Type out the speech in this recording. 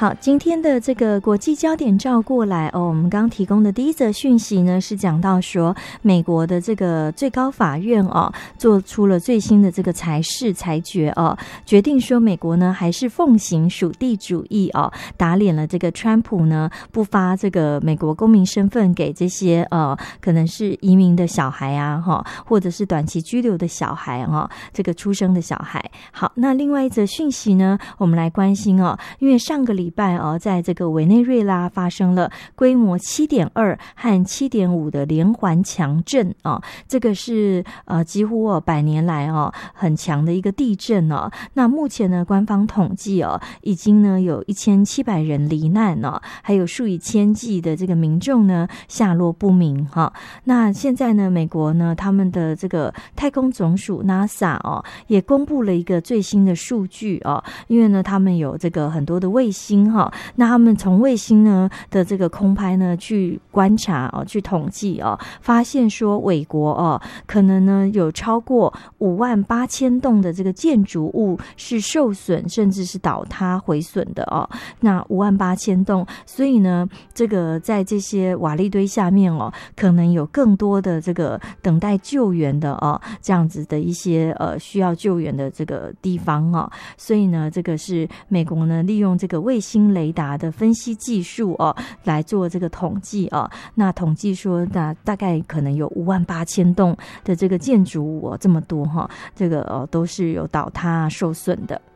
好，今天的这个国际焦点照过来哦，我们刚提供的第一则讯息呢，是讲到说美国的这个最高法院哦，做出了最新的这个裁决哦，决定说美国呢还是奉行属地主义哦，打脸了这个川普呢不发这个美国公民身份给这些可能是移民的小孩啊或者是短期居留的小孩这个出生的小孩。好，那另外一则讯息呢，我们来关心因为上个礼拜在这个委内瑞拉发生了规模 7.2 和 7.5 的连环强震这个是几乎100年来很强的一个地震那目前呢，官方统计已经呢有1700人罹难还有数以千计的这个民众呢下落不明那现在呢，美国呢他们的这个太空总署 NASA 也公布了一个最新的数据因为呢他们有这个很多的卫星那他们从卫星呢的这个空拍呢去观察去统计发现说美国可能呢有超过58000栋的这个建筑物是受损甚至是倒塌毁损的那58000栋，所以呢这个在这些瓦砾堆下面可能有更多的这个等待救援的这样子的一些需要救援的这个地方所以呢这个是美国呢利用这个卫星雷达的分析技术来做这个统计那统计说大概可能有58000栋的这个建筑物这么多这个都是有倒塌受损的。